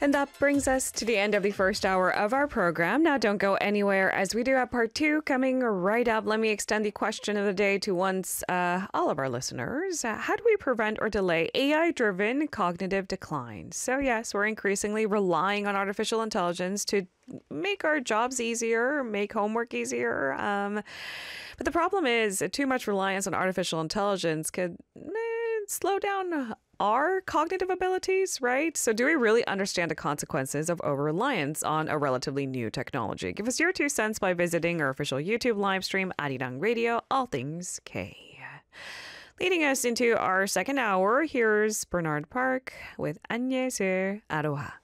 And that brings us to the end of the first hour of our program. Now, don't go anywhere as we do have part two coming right up. Let me extend the question of the day to all of our listeners. How do we prevent or delay AI-driven cognitive decline? So, yes, we're increasingly relying on artificial intelligence to make our jobs easier, make homework easier. But the problem is too much reliance on artificial intelligence could slow down our cognitive abilities, right? So do we really understand the consequences of over-reliance on a relatively new technology? Give us your 2 cents by visiting our official YouTube live stream, Arirang Radio, All Things K. Leading us into our second hour, here's Bernard Park with 안녕하세요, 아로하.